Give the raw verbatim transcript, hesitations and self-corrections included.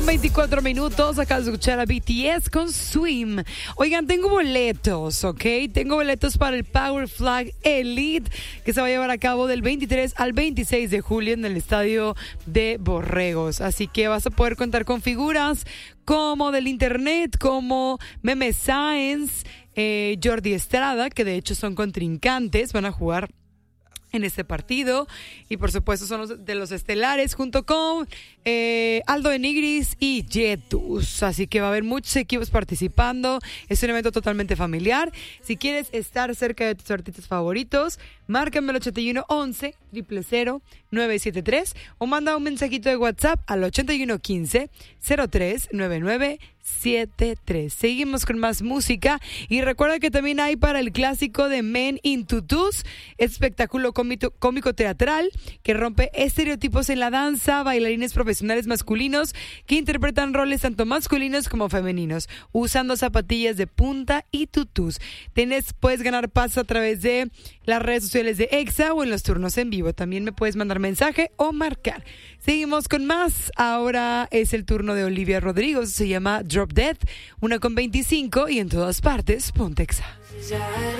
veinticuatro minutos, acá de escuchar a B T S con Swim. Oigan, tengo boletos, ¿ok? Tengo boletos para el Power Flag Elite que se va a llevar a cabo del veintitrés al veintiséis de julio en el estadio de Borregos. Así que vas a poder contar con figuras como del internet, como Meme Science, eh, Jordi Estrada, que de hecho son contrincantes, van a jugar en este partido, y por supuesto son los de los estelares junto con eh, Aldo de Nigris y Jetus, así que va a haber muchos equipos participando. Es un evento totalmente familiar. Si quieres estar cerca de tus artistas favoritos, márcame al ochenta y uno once, cero cero cero, nueve siete tres o manda un mensajito de WhatsApp al ochenta y uno quince, cero tres nueve nueve siete tres. Seguimos con más música y recuerda que también hay para el clásico de Men in Tutus, espectáculo cómico, cómico teatral que rompe estereotipos en la danza, bailarines profesionales masculinos que interpretan roles tanto masculinos como femeninos usando zapatillas de punta y tutus. Tienes, puedes ganar pasos a través de las redes sociales de Exa o en los turnos en vivo. También me puedes mandar mensaje o marcar. Seguimos con más. Ahora es el turno de Olivia Rodrigo. Se llama Drop Dead, una con veinticinco y en todas partes, ponte Exa.